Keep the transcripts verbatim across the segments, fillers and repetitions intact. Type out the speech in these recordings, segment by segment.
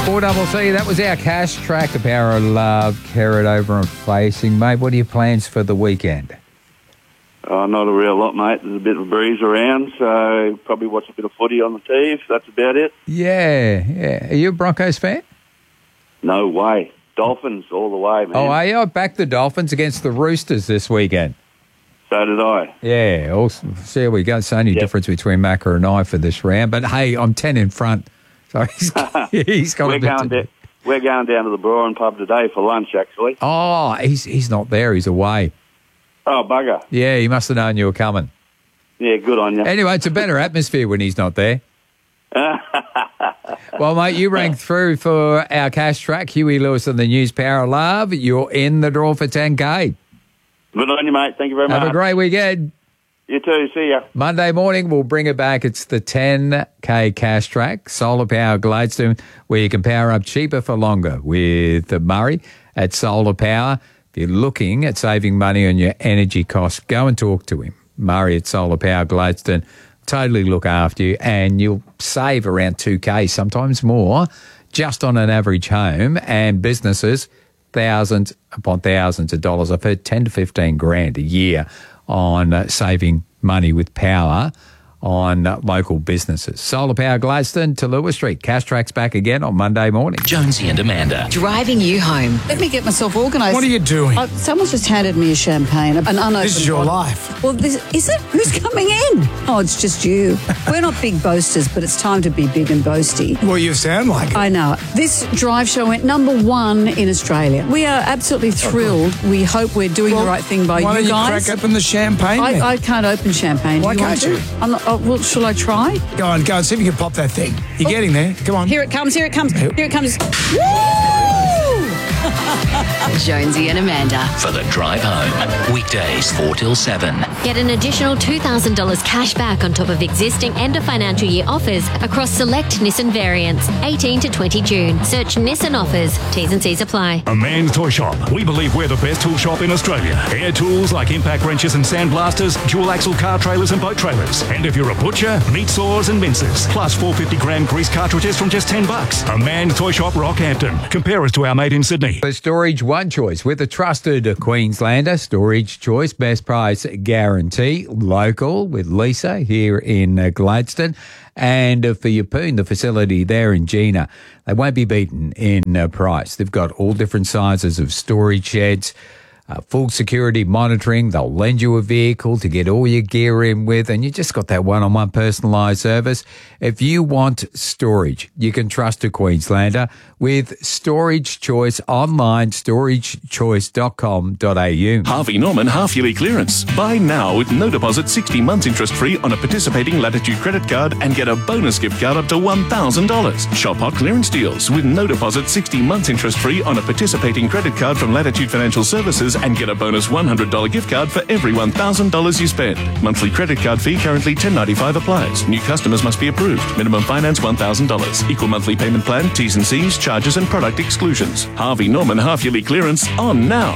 four double C, that was our cash track, the power of love. Carrot over and facing. Mate, what are your plans for the weekend? Oh, not a real lot, mate. There's a bit of a breeze around, so probably watch a bit of footy on the T V. That's about it. Yeah, yeah. Are you a Broncos fan? No way. Dolphins all the way, man. Oh, are you? I backed the Dolphins against the Roosters this weekend. So did I. Yeah, awesome. See how we go. It's the only Yep. difference between Macca and I for this round. But, hey, I'm ten in front. So he's, he's got we're a bit going to da- We're going down to the Broran pub today for lunch, actually. Oh, he's he's not there. He's away. Oh, bugger. Yeah, he must have known you were coming. Yeah, good on you. Anyway, it's a better atmosphere when he's not there. Well, mate, you rang through for our cash track. Huey Lewis and the News Power of Love. You're in the draw for ten K. Good on you, mate. Thank you very much. Have a great weekend. You too. See ya. Monday morning, we'll bring it back. It's the ten K cash track, Solar Power Gladstone, where you can power up cheaper for longer with Murray at Solar Power. If you're looking at saving money on your energy costs, go and talk to him. Murray at Solar Power Gladstone. Totally look after you, and you'll save around two K, sometimes more, just on an average home, and businesses, thousands upon thousands of dollars. I've heard ten to fifteen grand a year on uh, saving money with power on uh, local businesses. Solar Power Gladstone to Lewis Street. Cash Track's back again on Monday morning. Jonesy and Amanda. Driving you home. Let me get myself organised. What are you doing? Uh, someone's just handed me a champagne, an unopened This is your bottle. life. Well, this, is it? Who's coming in? Oh, it's just you. We're not big boasters, but it's time to be big and boasty. Well, you sound like it. I know. This drive show went number one in Australia. We are absolutely thrilled. We hope we're doing Well, the right thing by why you don't guys. you crack open the champagne then? I, I can't open champagne. Why Do you want can't to? you? I'm not, oh, well, shall I try? Go on, go on, see if you can pop that thing. You're getting there. Come on. Here it comes, here it comes, here it comes. Jonesy and Amanda. For the drive home. Weekdays four till seven. Get an additional two thousand dollars cash back on top of existing end of financial year offers across select Nissan variants, eighteen to twenty June. Search Nissan offers. T's and C's apply. A Man's Toy Shop. We believe we're the best tool shop in Australia. Air tools like impact wrenches and sandblasters, dual axle car trailers and boat trailers. And if you're a butcher, meat saws and mincers. Plus four hundred fifty gram grease cartridges from just ten bucks. A Man's Toy Shop, Rockhampton. Compare us to our mate in Sydney. For Storage One Choice with a trusted Queenslander. Storage Choice, best price guarantee. Local with Lisa here in uh, Gladstone. And uh, for Yeppoon, the facility there in Gina, they won't be beaten in uh, price. They've got all different sizes of storage sheds. Uh, full security monitoring. They'll lend you a vehicle to get all your gear in with, and you just got that one-on-one personalised service. If you want storage, you can trust a Queenslander with Storage Choice online, storage choice dot com dot a u. Harvey Norman half-yearly clearance. Buy now with no deposit, sixty months interest-free on a participating Latitude credit card and get a bonus gift card up to one thousand dollars. Shop hot clearance deals with no deposit, sixty months interest-free on a participating credit card from Latitude Financial Services and get a bonus one hundred dollars gift card for every one thousand dollars you spend. Monthly credit card fee currently ten ninety-five applies. New customers must be approved. Minimum finance one thousand dollars. Equal monthly payment plan, T's and C's, charges and product exclusions. Harvey Norman half-yearly clearance on now.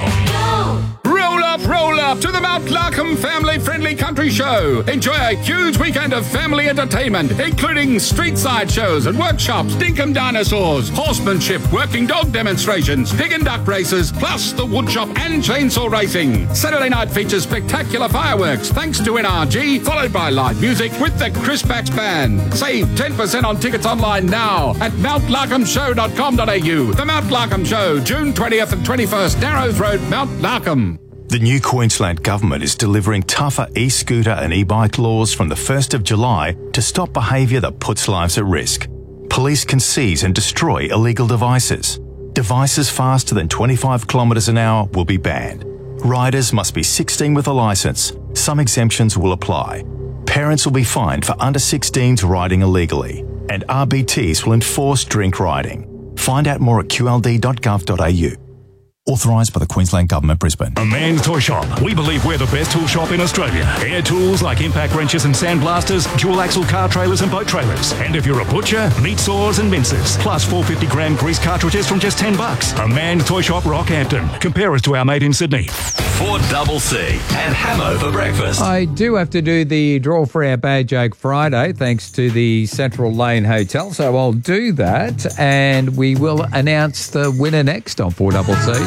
Roll up, roll up to the Mount Larkham family-friendly country show. Enjoy a huge weekend of family entertainment, including street-side shows and workshops, dinkum dinosaurs, horsemanship, working dog demonstrations, pig and duck races, plus the woodshop and chainsaw racing. Saturday night features spectacular fireworks thanks to N R G, followed by live music with the Chris Pax Band. Save ten percent on tickets online now at mount larkham show dot com dot a u. The Mount Larkham Show, June twentieth and twenty-first, Narrows Road, Mount Larkham. The new Queensland Government is delivering tougher e-scooter and e-bike laws from the first of July to stop behaviour that puts lives at risk. Police can seize and destroy illegal devices. Devices faster than twenty-five kilometres an hour will be banned. Riders must be sixteen with a licence. Some exemptions will apply. Parents will be fined for under sixteens riding illegally. And R B Ts will enforce drink riding. Find out more at q l d dot gov dot a u. Authorised by the Queensland Government, Brisbane. A Man's Toy Shop. We believe we're the best tool shop in Australia. Air tools like impact wrenches and sandblasters, dual axle car trailers and boat trailers. And if you're a butcher, meat saws and mincers. Plus four hundred fifty gram grease cartridges from just ten bucks. A Man's Toy Shop, Rockhampton. Compare us to our mate in Sydney. four double C and Hamo for breakfast. I do have to do the draw for our Bad Joke Friday thanks to the Central Lane Hotel, so I'll do that and we will announce the winner next on four double C.